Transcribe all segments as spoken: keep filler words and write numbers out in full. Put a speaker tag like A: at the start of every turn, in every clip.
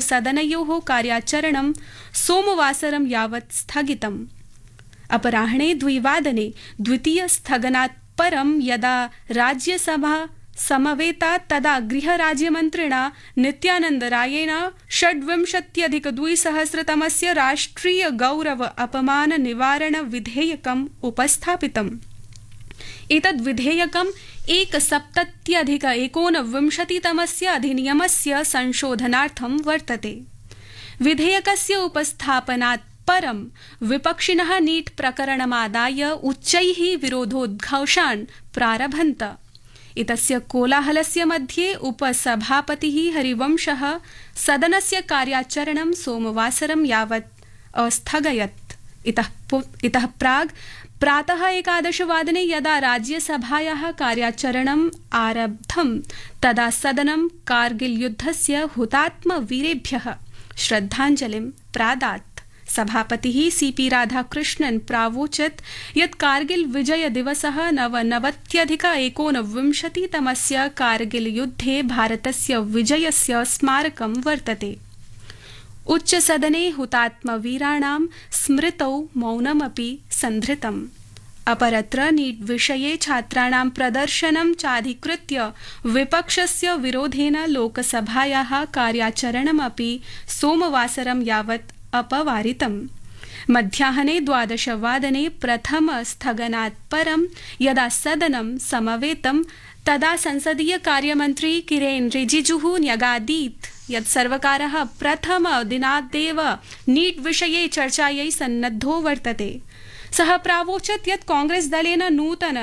A: उच्चसदनयोः कार्याचरणं सोमवासरं यावत् स्थगितम्। अपराह्णे द्विवादने द्वितीयस्थगनात् परं यदा राज्यसभा समवेता तदा गृहराज्यमन्त्रिणा नित्यानन्दरायेण षड्विंशत्यधिकद्विसहस्रतमस्य राष्ट्रिय गौरव अपमान निवारण विधेयकम् उपस्थापितम्। एतद् विधेयकम् एकसप्तत्यधिक एकोनविंशतितमस्य अधिनियमस्य संशोधनार्थं वर्तते। विधेयकस्य उपस्थापनात् परं विपक्षिणः नीट् प्रकरणमादाय उच्चैः विरोधोद्घोषान् प्रारभन्त। एतस्य कोलाहलस्य मध्ये उपसभापतिः हरिवंशः सदनस्य कार्याचरणं सोमवासरं यावत् अस्थगयत्। इतः इतः प्राग् प्रातः एकादशवादने यदा राज्यसभायाः कार्याचरणम् आरब्धं तदा सदनं कारगिल युद्धस्य हुतात्मवीरेभ्यः श्रद्धाञ्जलिं प्रादात्। सभापतिः सी पी राधाकृष्णन् प्रावोचत् यत् कारगिल विजय दिवसः नवनवत्यधिक एकोनविंशतितमस्य कारगिल युद्धे भारतस्य विजयस्य स्मारकं वर्तते। उच्चसदने हुतात्मवीराणां स्मृतौ मौनमपि सन्धृतम्। अपरत्र नीट् विषये छात्राणां प्रदर्शनं चाधिकृत्य विपक्षस्य विरोधेन लोकसभायाः कार्याचरणमपि सोमवासरं यावत् अपवारितम्। मध्याह्ने द्वादशवादने प्रथमस्थगनात् परं यदा सदनं समवेतं तदा संसदीय कार्यमन्त्री किरेन् रिजिजुः न्यगादीत् यत् सर्वकारः प्रथमदिनादेव नीट् विषये चर्चायै सन्नद्धो वर्तते। सः प्रावोचत् यत् कांग्रेस् दलेन नूतन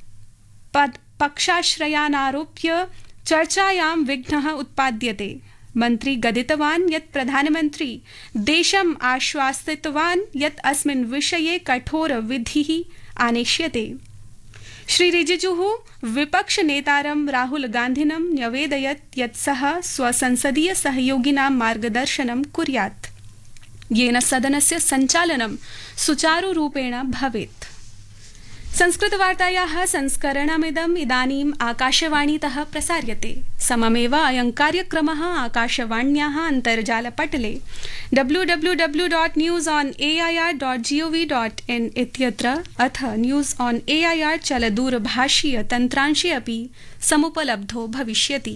A: पक्षाश्रयानारोप्य चर्चायां विघ्नः उत्पाद्यते। मन्त्री गदितवान् यत् प्रधानमन्त्री देशम् आश्वासितवान् यत् अस्मिन् विषये कठोर विधिः आनेष्यते। श्री रिजिजुः विपक्षनेतारं राहुल गान्धिनं न्यवेदयत् यत् सः स्वसंसदीय सहयोगिनां मार्गदर्शनं कुर्यात्, येन सदनस्य सञ्चालनं सुचारुरूपेण भवेत्। संस्कृतवार्तायाः संस्करणमिदम् इदानीम् आकाशवाणीतः प्रसार्यते। सममेव अयं कार्यक्रमः आकाशवाण्याः अन्तर्जालपटले W W W dot news on A I R dot ji O V dot in इत्यत्र अथ news on A I R चलदूरभाषीय तन्त्रांशे अपि समुपलब्धो भविष्यति।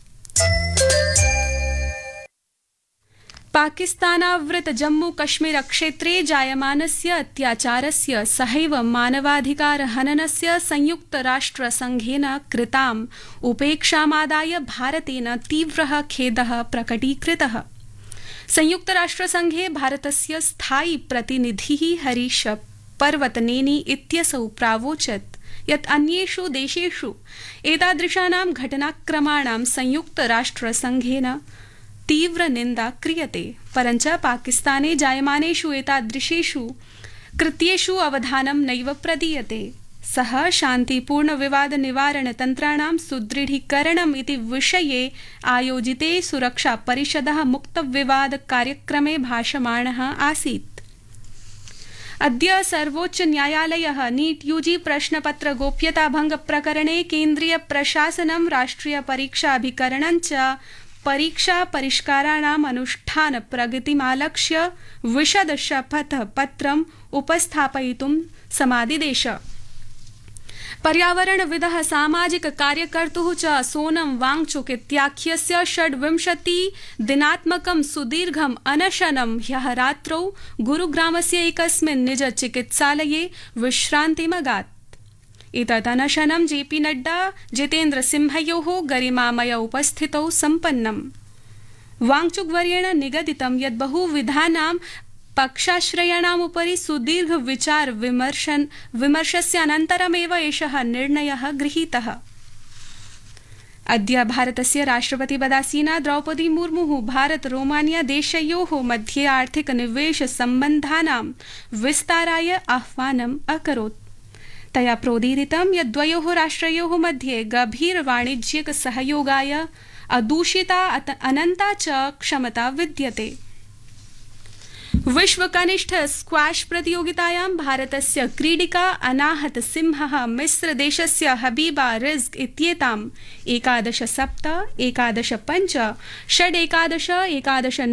A: पाकिस्तानावृत जम्मू कश्मीर क्षेत्रे जायमानस्य अत्याचारस्य सहैव मानवाधिकार हननस्य संयुक्त राष्ट्र संघेन कृताम् उपेक्षामादाय भारतेन तीव्रः खेदः प्रकटीकृतः। संयुक्त राष्ट्र संघे भारतस्य स्थायी प्रतिनिधिः हरीश पर्वतनेनी इत्यसौ प्रावोचत् यत् अन्येषु देशेषु एतादृशानां घटनाक्रमाणां संयुक्त राष्ट्र संघेन तीव्र निंदा क्रियते, परञ्च पाकिस्ताने जायमानेषु एतादृशेषु कृत्येषु अवधानं नैव प्रदीयते। सः शान्तिपूर्ण विवाद निवारण तन्त्राणां सुदृढीकरणम् इति विषये आयोजिते सुरक्षा परिषदः मुक्त विवाद कार्यक्रमे भाषमाणः आसीत्। अद्य सर्वोच्च न्यायालयः नीट् यूजी प्रश्नपत्र गोप्यता भंग प्रकरणे केन्द्रीय प्रशासनं राष्ट्रिय परीक्षाभिकरणं च परीक्षा परिष्काराणाम् अनुष्ठान प्रगतिमालक्ष्य विशद शपथ पत्रम् उपस्थापयितुं समादिदेश। पर्यावरणविदः सामाजिक कार्यकर्तुः च सोनम वांगचुक इत्याख्यस्य षड्विंशति दिनात्मकं सुदीर्घम् अनशनं ह्यः रात्रौ गुरुग्रामस्य एकस्मिन् निज चिकित्सालये विश्रान्तिमगात्। एतत् अनशनं जे पी नड्डा जितेन्द्र सिंहयोः गरिमामय उपस्थितौ सम्पन्नम्। वांगचुकवर्येण निगदितं यत् बहुविधानां पक्षाश्रयाणाम् उपरि सुदीर्घ विचार विमर्शन विमर्शस्य अनन्तरमेव एषः निर्णयः गृहीतः। अद्य भारतस्य राष्ट्रपतिपदासीना द्रौपदी मुर्मुः भारत रोमानिया देशयोः मध्ये आर्थिक निवेश सम्बन्धानां विस्ताराय आह्वानम् अकरोत्। तया प्रोदीरितं यत् द्वयोः राष्ट्रयोः मध्ये गभीर वाणिज्यिक सहयोगाय अदूषिता अनन्ता च क्षमता विद्यते। विश्व कनिष्ठ स्क्वाश प्रतियोगितायां भारतस्य क्रीडिका अनाहत सिंहः मिस्र देशस्य हबीबा रिज्क इत्येताम् एकादश सप्त एकादश पञ्च षड् एकादश एकादश